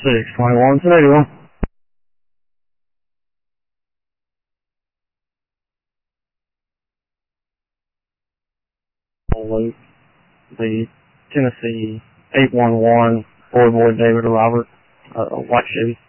621 to 81. Luke, the Tennessee 811 boy David Robert, white Chevy.